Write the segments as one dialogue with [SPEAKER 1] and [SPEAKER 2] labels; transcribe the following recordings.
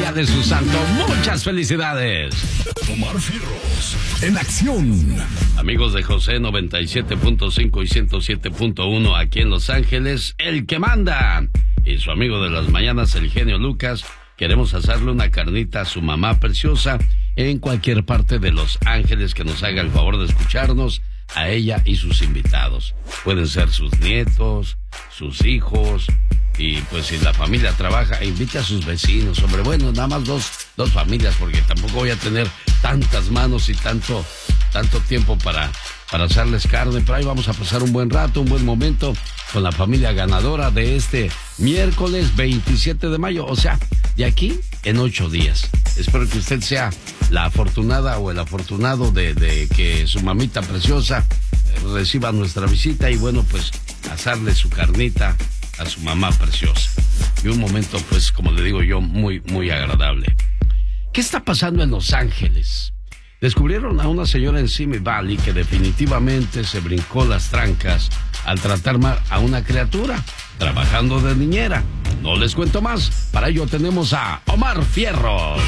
[SPEAKER 1] día de su santo. ¡Muchas felicidades!
[SPEAKER 2] Omar Fierros, en acción.
[SPEAKER 1] Amigos de José 97.5 y 107.1 aquí en Los Ángeles, el que manda. Y su amigo de las mañanas, el genio Lucas. Queremos hacerle una carnita a su mamá preciosa en cualquier parte de Los Ángeles que nos haga el favor de escucharnos, a ella y sus invitados. Pueden ser sus nietos, sus hijos, y pues si la familia trabaja, invite a sus vecinos. Hombre, bueno, nada más dos familias, porque tampoco voy a tener tantas manos y tanto tiempo para hacerles carne, pero ahí vamos a pasar un buen rato, un buen momento con la familia ganadora de este miércoles 27 de mayo, o sea, de aquí en 8 días. Espero que usted sea la afortunada o el afortunado de que su mamita preciosa reciba nuestra visita y bueno, pues asarle su carnita a su mamá preciosa. Y un momento, pues, como le digo yo, muy, muy agradable. ¿Qué está pasando en Los Ángeles? Descubrieron a una señora en Simi Valley que definitivamente se brincó las trancas al tratar mal a una criatura, trabajando de niñera. No les cuento más. Para ello tenemos a Omar Fierros.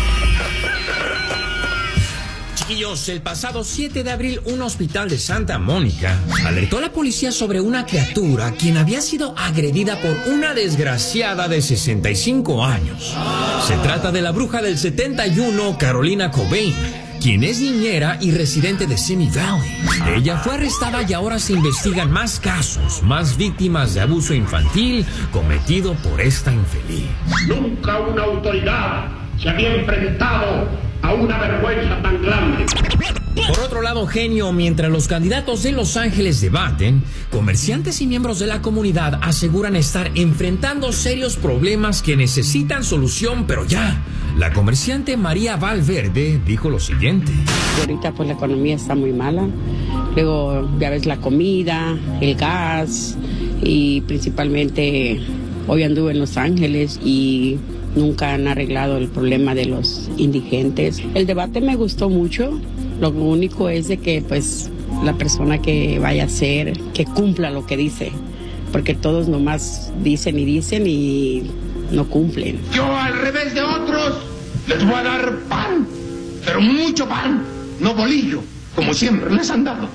[SPEAKER 3] Chiquillos, el pasado 7 de abril, un hospital de Santa Mónica alertó a la policía sobre una criatura quien había sido agredida por una desgraciada de 65 años. Se trata de la bruja del 71, Carolina Cobain, quien es niñera y residente de Simi Valley. Ella fue arrestada y ahora se investigan más casos, más víctimas de abuso infantil cometido por esta infeliz.
[SPEAKER 4] Nunca una autoridad se había enfrentado a una vergüenza tan grande.
[SPEAKER 3] Por otro lado, genio, mientras los candidatos de Los Ángeles debaten, comerciantes y miembros de la comunidad aseguran estar enfrentando serios problemas que necesitan solución, pero ya. La comerciante María Valverde dijo lo siguiente.
[SPEAKER 5] Ahorita pues la economía está muy mala. Luego ya ves la comida, el gas y principalmente hoy anduve en Los Ángeles y nunca han arreglado el problema de los indigentes. El debate me gustó mucho. Lo único es de que pues la persona que vaya a ser, que cumpla lo que dice. Porque todos nomás dicen y no cumplen.
[SPEAKER 4] Yo al revés de otros les voy a dar pan, pero mucho pan, no bolillo, como siempre les han dado.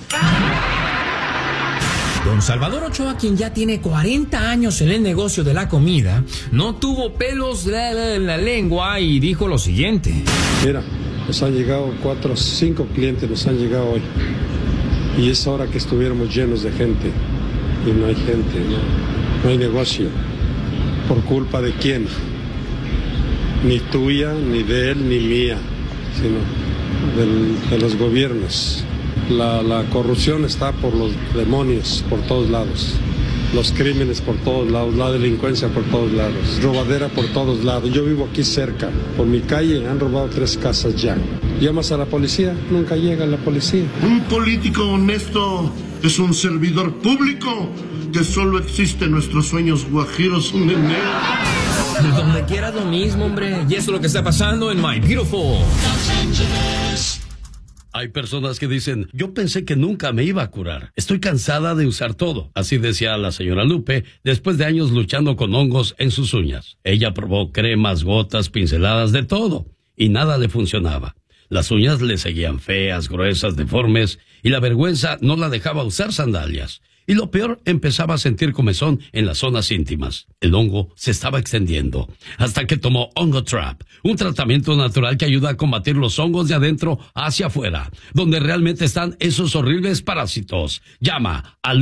[SPEAKER 3] Don Salvador Ochoa, quien ya tiene 40 años en el negocio de la comida, no tuvo pelos en la lengua y dijo lo siguiente.
[SPEAKER 6] Mira, nos han llegado 4 o 5 clientes, nos han llegado hoy. Y es hora que estuviéramos llenos de gente. Y no hay gente, no hay negocio. ¿Por culpa de quién? Ni tuya, ni de él, ni mía, sino de los gobiernos. La corrupción está por los demonios, por todos lados. Los crímenes por todos lados, la delincuencia por todos lados, robadera por todos lados. Yo vivo aquí cerca, por mi calle han robado 3 casas ya. Llamas a la policía, nunca llega la policía.
[SPEAKER 4] Un político honesto es un servidor público que solo existe en nuestros sueños guajiros, un enero.
[SPEAKER 3] Donde quieras lo mismo, hombre. Y eso es lo que está pasando en My Beautiful Los Ángeles.
[SPEAKER 1] Hay personas que dicen, yo pensé que nunca me iba a curar. Estoy cansada de usar todo. Así decía la señora Lupe, después de años luchando con hongos en sus uñas. Ella probó cremas, gotas, pinceladas, de todo. Y nada le funcionaba. Las uñas le seguían feas, gruesas, deformes, y la vergüenza no la dejaba usar sandalias. Y lo peor, empezaba a sentir comezón en las zonas íntimas. El hongo se estaba extendiendo, hasta que tomó Hongo Trap, un tratamiento natural que ayuda a combatir los hongos de adentro hacia afuera, donde realmente están esos horribles parásitos. Llama al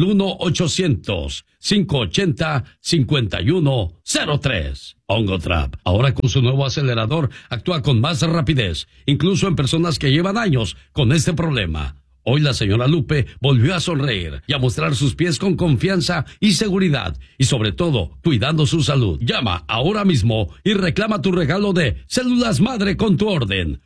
[SPEAKER 1] 1-800-580-5103. Hongo Trap, ahora con su nuevo acelerador, actúa con más rapidez, incluso en personas que llevan años con este problema. Hoy la señora Lupe volvió a sonreír y a mostrar sus pies con confianza y seguridad, y sobre todo, cuidando su salud. Llama ahora mismo y reclama tu regalo de células madre con tu orden.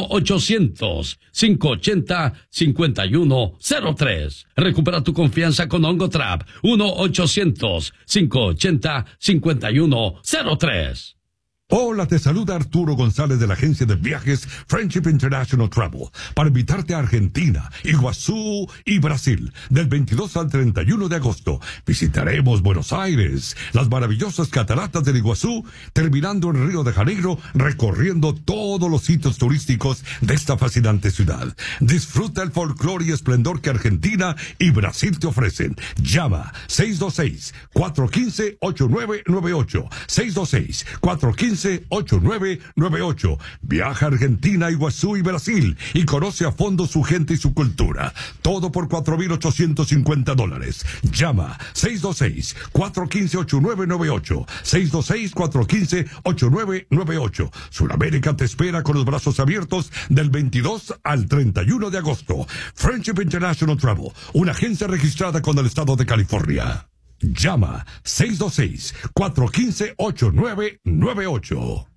[SPEAKER 1] 1-800-580-5103. Recupera tu confianza con Hongo Trap. 1-800-580-5103.
[SPEAKER 2] Hola, te saluda Arturo González de la agencia de viajes Friendship International Travel para invitarte a Argentina, Iguazú y Brasil del 22 al 31 de agosto. Visitaremos Buenos Aires, las maravillosas cataratas del Iguazú, terminando en Río de Janeiro, recorriendo todos los sitios turísticos de esta fascinante ciudad. Disfruta el folclore y esplendor que Argentina y Brasil te ofrecen. Llama 626-415-8998. 626-415-8998. Viaja a Argentina, Iguazú y Brasil y conoce a fondo su gente y su cultura. Todo por $4,850. Llama 626-415-8998. 626-415-8998. Sudamérica te espera con los brazos abiertos del 22 al 31 de agosto. Friendship International Travel, una agencia registrada con el estado de California. Llama 626-415-8998.